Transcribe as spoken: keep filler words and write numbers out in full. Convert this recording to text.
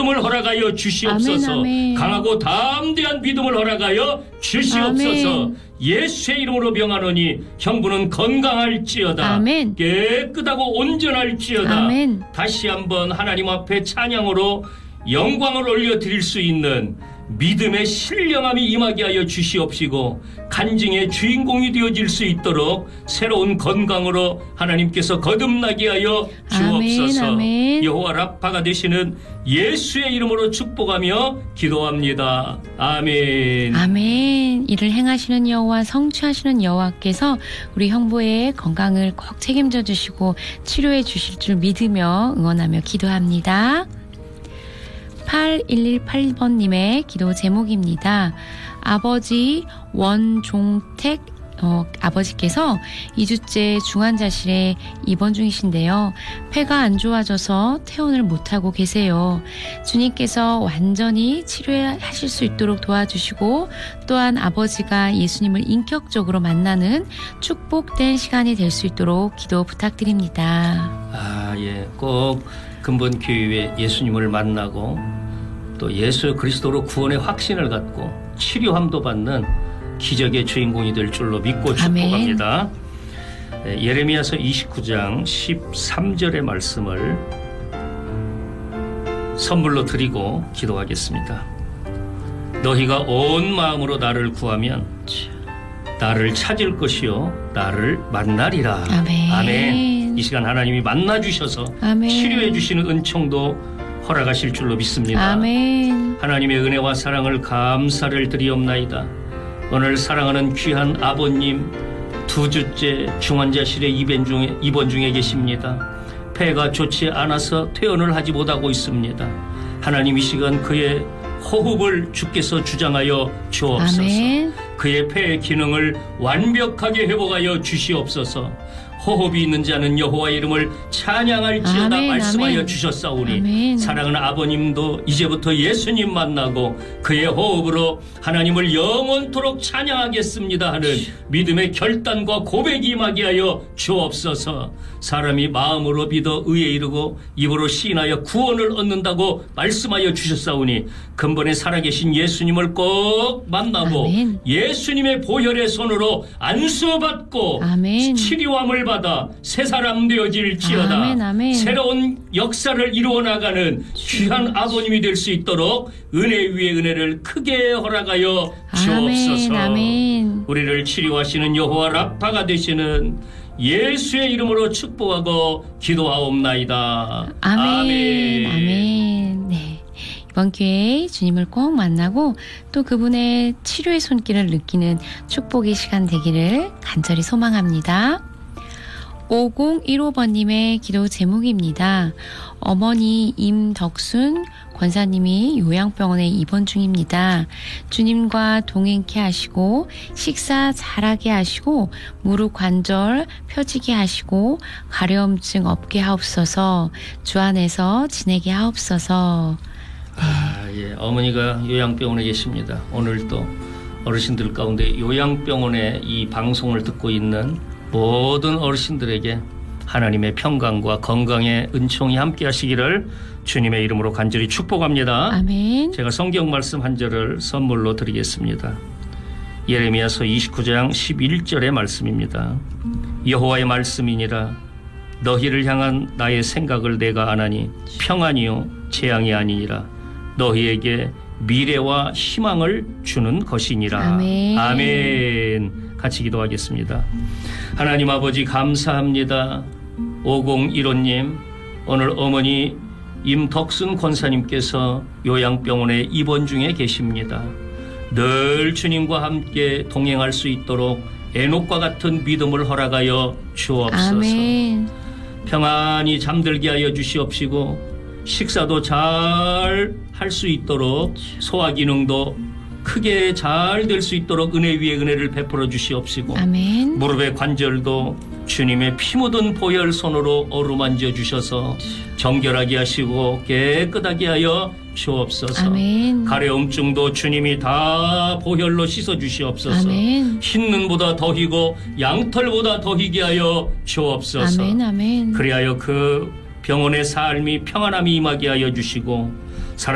믿음을 허락하여 주시옵소서. 아멘, 아멘. 강하고 담대한 믿음을 허락하여 주시옵소서. 아멘. 예수의 이름으로 명하노니 형부는 건강할지어다. 아멘. 깨끗하고 온전할지어다. 아멘. 다시 한번 하나님 앞에 찬양으로 영광을 올려드릴 수 있는 믿음의 신령함이 임하게 하여 주시옵시고 간증의 주인공이 되어질 수 있도록 새로운 건강으로 하나님께서 거듭나게 하여 주옵소서. 아멘, 아멘. 여호와 라파가 되시는 예수의 이름으로 축복하며 기도합니다. 아멘. 아멘. 이를 행하시는 여호와 성취하시는 여호와께서 우리 형부의 건강을 꼭 책임져 주시고 치료해 주실 줄 믿으며 응원하며 기도합니다. 팔일일팔 번님의 기도 제목입니다. 아버지 원종택 어, 아버지께서 이 주째 중환자실에 입원 중이신데요. 폐가 안 좋아져서 퇴원을 못하고 계세요. 주님께서 완전히 치료하실 수 있도록 도와주시고 또한 아버지가 예수님을 인격적으로 만나는 축복된 시간이 될 수 있도록 기도 부탁드립니다. 아, 예. 꼭 근본 교회에 예수님을 만나고 또 예수 그리스도로 구원의 확신을 갖고 치료함도 받는 기적의 주인공이 될 줄로 믿고 축복합니다. 예, 예레미야서 이십구 장 십삼 절의 말씀을 선물로 드리고 기도하겠습니다. 너희가 온 마음으로 나를 구하면 나를 찾을 것이요 나를 만나리라. 아멘. 아멘. 이 시간 하나님이 만나주셔서 아멘. 치료해 주시는 은총도 허락하실 줄로 믿습니다. 아멘. 하나님의 은혜와 사랑을 감사를 드리옵나이다. 오늘 사랑하는 귀한 아버님 두 주째 중환자실에 입원 중에, 입원 중에 계십니다. 폐가 좋지 않아서 퇴원을 하지 못하고 있습니다. 하나님 이 시간 그의 호흡을 주께서 주장하여 주옵소서. 아멘. 그의 폐의 기능을 완벽하게 회복하여 주시옵소서. 호흡이 있는 자는 여호와의 이름을 찬양할지어다. 아멘, 말씀하여 아멘. 주셨사오니 아멘. 사랑하는 아버님도 이제부터 예수님 만나고 그의 호흡으로 하나님을 영원토록 찬양하겠습니다 하는 믿음의 결단과 고백이 임하게 하여 주옵소서. 사람이 마음으로 믿어 의에 이르고 입으로 시인하여 구원을 얻는다고 말씀하여 주셨사오니 근본에 살아계신 예수님을 꼭 만나고 아멘. 예수님의 보혈의 손으로 안수받고 아멘. 치료함을 받아 새 사람 되어질지어다. 아멘, 아멘. 새로운 역사를 이루어 나가는 귀한 아버님이 될 수 있도록 은혜 위에 은혜를 크게 허락하여 주옵소서. 아멘, 아멘. 우리를 치료하시는 여호와 라파가 되시는 예수의 이름으로 축복하고 기도하옵나이다. 아멘. 아멘. 아멘. 네. 이번 기회에 주님을 꼭 만나고 또 그분의 치료의 손길을 느끼는 축복의 시간 되기를 간절히 소망합니다. 오공일오 번님의 기도 제목입니다. 어머니 임덕순 권사님이 요양병원에 입원 중입니다. 주님과 동행케 하시고 식사 잘하게 하시고 무릎 관절 펴지게 하시고 가려움증 없게 하옵소서. 주 안에서 지내게 하옵소서. 아, 예. 어머니가 요양병원에 계십니다. 오늘 또 어르신들 가운데 요양병원에 이 방송을 듣고 있는 모든 어르신들에게 하나님의 평강과 건강의 은총이 함께 하시기를 주님의 이름으로 간절히 축복합니다. 아멘. 제가 성경 말씀 한 절을 선물로 드리겠습니다. 예레미야서 이십구 장 십일 절의 말씀입니다. 여호와의 말씀이니라 너희를 향한 나의 생각을 내가 아나니 평안이요 재앙이 아니니라 너희에게 미래와 희망을 주는 것이니라. 아멘. 아멘. 같이 기도하겠습니다. 하나님 아버지 감사합니다. 오공일오 님 오늘 어머니 임덕순 권사님께서 요양병원에 입원 중에 계십니다. 늘 주님과 함께 동행할 수 있도록 에녹과 같은 믿음을 허락하여 주옵소서. 아멘. 평안히 잠들게 하여 주시옵시고 식사도 잘 할 수 있도록 소화기능도 크게 잘 될 수 있도록 은혜 위에 은혜를 베풀어 주시옵시고 아멘. 무릎의 관절도 주님의 피 묻은 보혈 손으로 어루만져 주셔서 정결하게 하시고 깨끗하게 하여 주옵소서. 아멘. 가려움증도 주님이 다 보혈로 씻어 주시옵소서. 아멘. 흰 눈보다 더 희고 양털보다 더 희게 하여 주옵소서. 아멘. 아멘. 그리하여 그 병원의 삶이 평안함이 임하게 하여 주시고